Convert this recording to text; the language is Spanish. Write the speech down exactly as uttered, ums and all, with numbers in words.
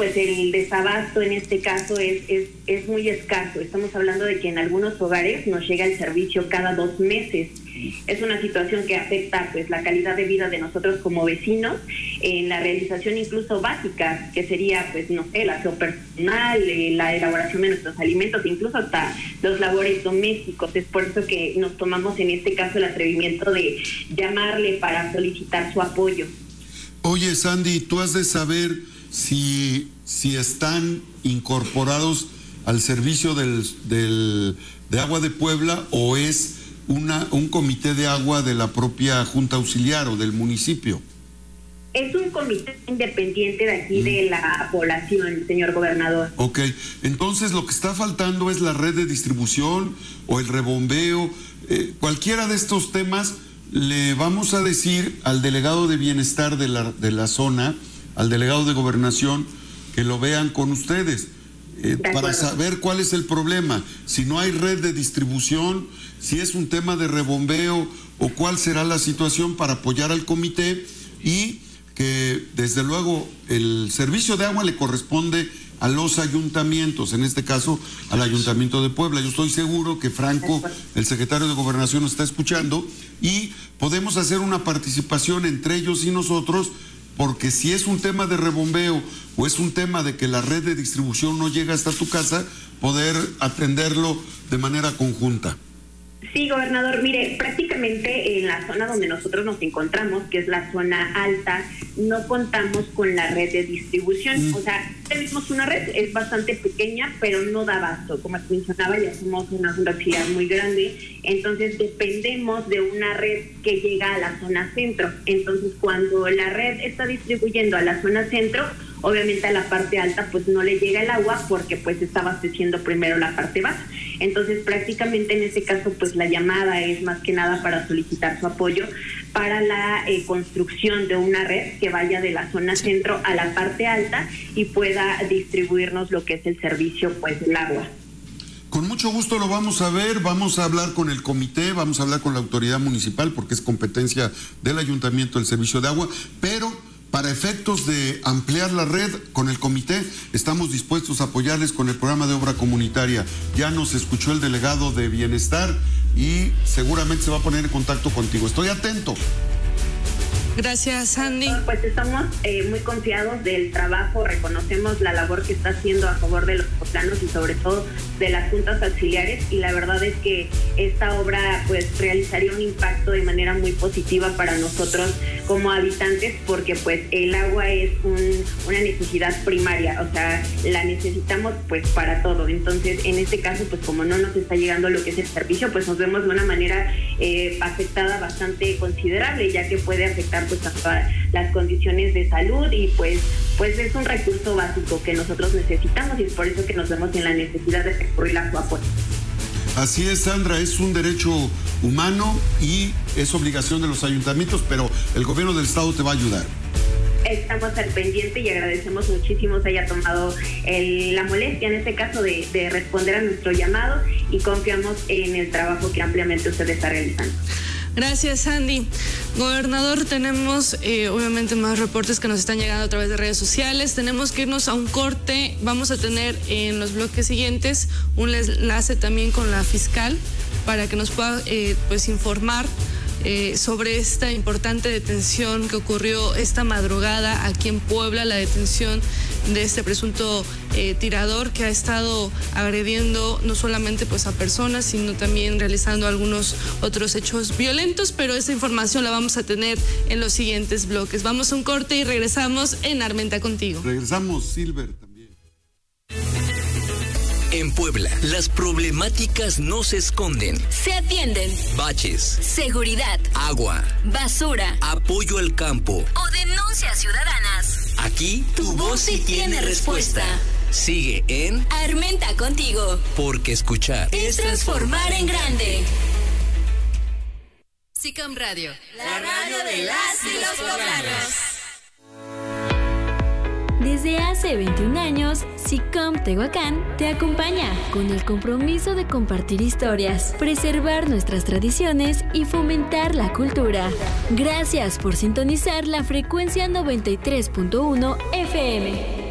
pues el desabasto en este caso es, es, es muy escaso. Estamos hablando de que en algunos hogares nos llega el servicio cada dos meses. Es una situación que afecta pues la calidad de vida de nosotros como vecinos, en la realización incluso básica, que sería pues no sé, el aseo personal, eh, la elaboración de nuestros alimentos, incluso hasta los labores domésticos. Es por eso que nos tomamos en este caso el atrevimiento de llamarle para solicitar su apoyo. Oye, Sandy, tú has de saber si, si están incorporados al servicio del, del, de agua de Puebla, o es una, un comité de agua de la propia Junta Auxiliar o del municipio. Es un comité independiente de aquí mm. de la población, señor gobernador. Ok, entonces lo que está faltando es la red de distribución o el rebombeo, eh, cualquiera de estos temas. Le vamos a decir al delegado de bienestar de la, de la zona, al delegado de gobernación, que lo vean con ustedes, eh, para saber cuál es el problema, si no hay red de distribución, si es un tema de rebombeo o cuál será la situación para apoyar al comité, y que desde luego el servicio de agua le corresponde a los ayuntamientos, en este caso al Ayuntamiento de Puebla. Yo estoy seguro que Franco, el secretario de Gobernación, nos está escuchando y podemos hacer una participación entre ellos y nosotros, porque si es un tema de rebombeo o es un tema de que la red de distribución no llega hasta tu casa, poder atenderlo de manera conjunta. Sí, gobernador, mire, prácticamente en la zona donde nosotros nos encontramos, que es la zona alta, no contamos con la red de distribución. Mm. O sea, tenemos una red, es bastante pequeña, pero no da abasto. Como mencionaba, ya somos una universidad muy grande, entonces dependemos de una red que llega a la zona centro. Entonces, cuando la red está distribuyendo a la zona centro, obviamente a la parte alta pues no le llega el agua, porque pues está abasteciendo primero la parte baja. Entonces prácticamente en este caso pues la llamada es más que nada para solicitar su apoyo para la eh, construcción de una red que vaya de la zona centro a la parte alta y pueda distribuirnos lo que es el servicio pues del agua. Con mucho gusto lo vamos a ver, vamos a hablar con el comité, vamos a hablar con la autoridad municipal, porque es competencia del ayuntamiento el servicio de agua, pero para efectos de ampliar la red con el comité, estamos dispuestos a apoyarles con el programa de obra comunitaria. Ya nos escuchó el delegado de bienestar y seguramente se va a poner en contacto contigo. Estoy atento. Gracias, Sandy. Pues estamos eh, muy confiados del trabajo, reconocemos la labor que está haciendo a favor de los poblanos y sobre todo de las juntas auxiliares, y la verdad es que esta obra pues realizaría un impacto de manera muy positiva para nosotros como habitantes, porque pues el agua es un, una necesidad primaria, o sea, la necesitamos pues para todo. Entonces, en este caso, pues como no nos está llegando lo que es el servicio, pues nos vemos de una manera eh, afectada bastante considerable, ya que puede afectar pues a las condiciones de salud, y pues pues es un recurso básico que nosotros necesitamos, y es por eso que nos vemos en la necesidad de recurrir a su apoyo. Así es, Sandra, es un derecho humano y es obligación de los ayuntamientos, pero el gobierno del estado te va a ayudar. Estamos al pendiente y agradecemos muchísimo se haya tomado el, la molestia en este caso de, de responder a nuestro llamado, y confiamos en el trabajo que ampliamente usted está realizando. Gracias, Sandy. Gobernador, tenemos eh, obviamente más reportes que nos están llegando a través de redes sociales. Tenemos que irnos a un corte. Vamos a tener en los bloques siguientes un enlace también con la fiscal para que nos pueda eh, pues informar Eh, sobre esta importante detención que ocurrió esta madrugada aquí en Puebla, la detención de este presunto eh, tirador que ha estado agrediendo no solamente pues a personas, sino también realizando algunos otros hechos violentos, pero esta información la vamos a tener en los siguientes bloques. Vamos a un corte y regresamos en Armenta Contigo. Regresamos, Silver. En Puebla, las problemáticas no se esconden. Se atienden. Baches, seguridad, agua, basura, apoyo al campo o denuncias ciudadanas. Aquí tu, tu voz sí tiene respuesta. Sigue en Armenta Contigo. Porque escuchar es transformar en grande. SICOM Radio, la radio de las y los poblanos. Desde hace veintiún años, SICOM Tehuacán te acompaña con el compromiso de compartir historias, preservar nuestras tradiciones y fomentar la cultura. Gracias por sintonizar la frecuencia noventa y tres punto uno F M.